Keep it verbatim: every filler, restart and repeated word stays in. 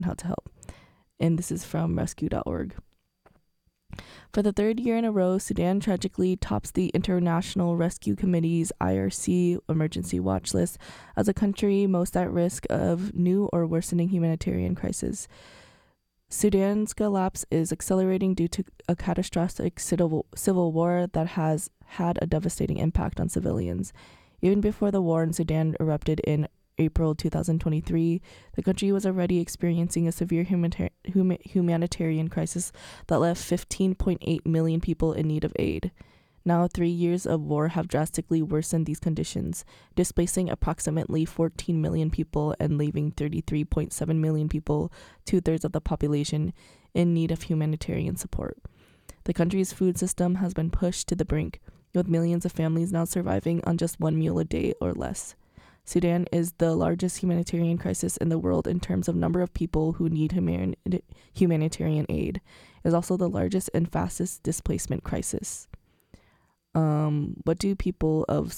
and how to help. And this is from rescue dot org. For the third year in a row, Sudan tragically tops the International Rescue Committee's I R C emergency watch list as a country most at risk of new or worsening humanitarian crisis. Sudan's collapse is accelerating due to a catastrophic civil, civil war that has had a devastating impact on civilians. Even before the war in Sudan erupted in April two thousand twenty-three, the country was already experiencing a severe humanitar- hum- humanitarian crisis that left fifteen point eight million people in need of aid. Now, three years of war have drastically worsened these conditions, displacing approximately fourteen million people and leaving thirty-three point seven million people, two-thirds of the population, in need of humanitarian support. The country's food system has been pushed to the brink, with millions of families now surviving on just one meal a day or less. Sudan is the largest humanitarian crisis in the world in terms of number of people who need human- humanitarian aid. It is also the largest and fastest displacement crisis. Um, what do people of